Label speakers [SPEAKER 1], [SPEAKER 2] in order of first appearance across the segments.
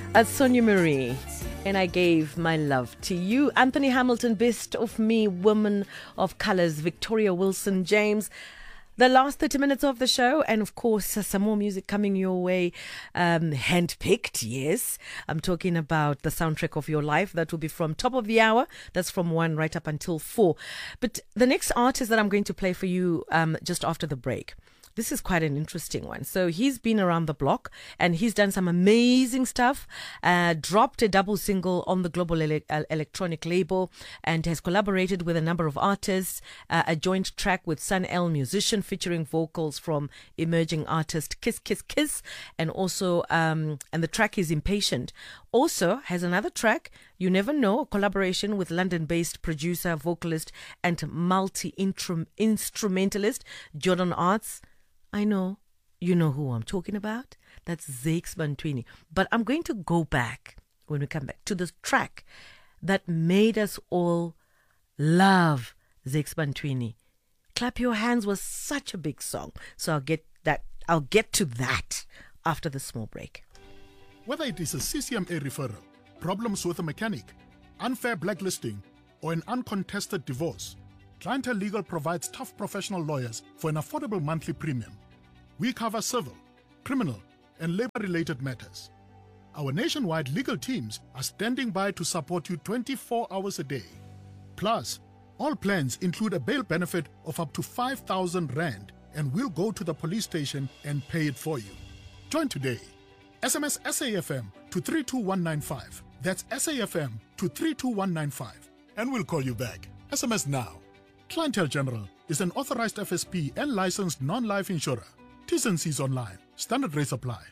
[SPEAKER 1] Sonia Marie, and I gave my love to you. Anthony Hamilton, Best of Me, Woman of Colors, Victoria Wilson James. The last 30 minutes of the show, and of course, some more music coming your way, handpicked, yes. I'm talking about the soundtrack of your life. That will be from top of the hour. That's from 1 right up until 4. But the next artist that I'm going to play for you just after the break, this is quite an interesting one. So he's been around the block and he's done some amazing stuff, dropped a double single on the Global Electronic label and has collaborated with a number of artists, a joint track with Sun L Musician featuring vocals from emerging artist Kiss Kiss Kiss, and also and the track is Impatient. Also has another track, You Never Know, a collaboration with London-based producer, vocalist and multi-instrumentalist Jordan Arts. I know, you know who I'm talking about. That's Zakes Bantwini. But I'm going to go back, when we come back, to the track that made us all love Zakes Bantwini. Clap Your Hands was such a big song. So I'll get to that after the small break.
[SPEAKER 2] Whether it is a CCMA referral, problems with a mechanic, unfair blacklisting, or an uncontested divorce, Clientele Legal provides tough professional lawyers for an affordable monthly premium. We cover civil, criminal, and labor-related matters. Our nationwide legal teams are standing by to support you 24 hours a day. Plus, all plans include a bail benefit of up to 5,000 Rand, and we'll go to the police station and pay it for you. Join today. SMS SAFM to 32195. That's SAFM to 32195. And we'll call you back. SMS now. Clientele General is an authorized FSP and licensed non-life insurer. T's and C's online. Standard rates apply.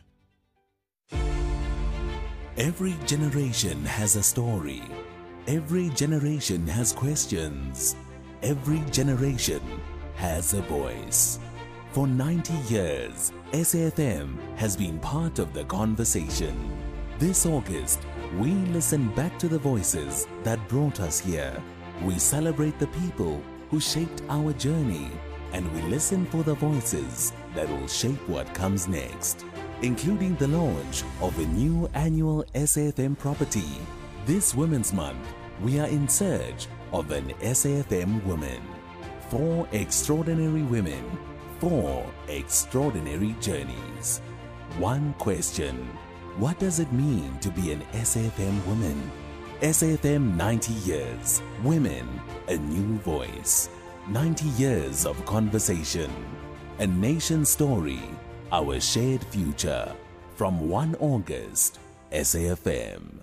[SPEAKER 3] Every generation has a story. Every generation has questions. Every generation has a voice. For 90 years, SAFM has been part of the conversation. This August, we listen back to the voices that brought us here. We celebrate the people who shaped our journey, and we listen for the voices that will shape what comes next, including the launch of a new annual SAFM property. This Women's Month, we are in search of an SAFM woman. 4 extraordinary women, 4 extraordinary journeys. One question: what does it mean to be an SAFM woman? SAFM 90 years. Women, a new voice. 90 years of conversation. A nation story. Our shared future. From 1 August, SAFM.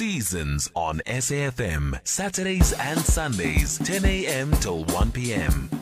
[SPEAKER 3] Seasons on SAFM. Saturdays and Sundays, 10 a.m. till 1 p.m.